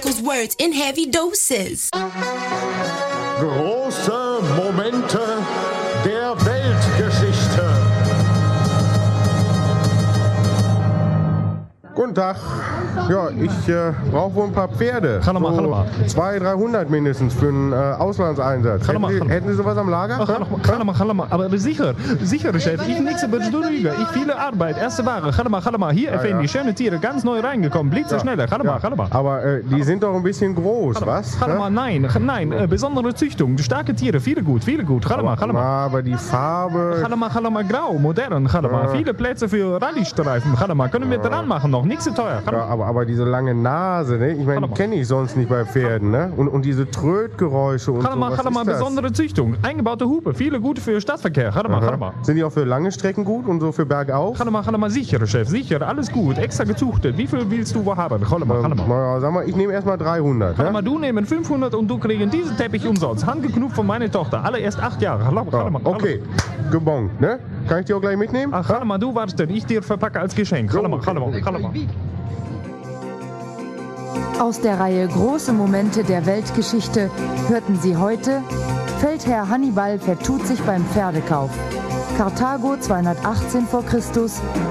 those words in heavy doses. Große Momente der Weltgeschichte. Guten Tag. Ja, ich brauche wohl ein paar Pferde. Ga maar. 200, 300 mindestens für einen Auslandseinsatz. Hätten Sie sowas am Lager? Ga maar. Aber sicher, Chef. Ich nichts über die Lüge. Ich viele Arbeit. Erste Ware. Ga mal. Hier erfinden die schönen Tiere ganz neu reingekommen. Blitzerschneller. Ga mal. Aber die sind doch ein bisschen groß, was? Ga mal. Nein. Besondere Züchtung. Starke Tiere. Viele gut. Ga mal. Aber die Farbe... Ga mal. Grau. Modern. Ga mal. Viele Plätze für Rallye-Streifen. Ga mal. Können wir dran machen noch. Nichts zu teuer. Ja, aber diese lange Nase, ne? Ich meine, die kenne ich sonst nicht bei Pferden, ne? Und diese Trötgeräusche und so. Ga mal. Besondere Züchtung. Eingebaute Hupe. Viele gute für Stadtverkehr. Ga mal. Sind die auch für lange Strecken gut und so für bergauf? Ga mal. Sicher, Chef. Sicher. Alles gut. Extra gezuchtet. Wie viel willst du haben? Ga mal. Na, sag mal, ich nehme erstmal 300. Ga mal, du nehmen 500 und du kriegen diesen Teppich umsonst. Handgeknüpft von meiner Tochter. Alle erst 8 Jahre. Ga mal. Okay. Gebongt, ne? Kann ich die auch gleich mitnehmen? Ach, ga mal, du wartest. Ich dir verpacke als Geschenk. Ga mal. Aus der Reihe Große Momente der Weltgeschichte hörten Sie heute: Feldherr Hannibal vertut sich beim Pferdekauf. Karthago 218 v. Chr.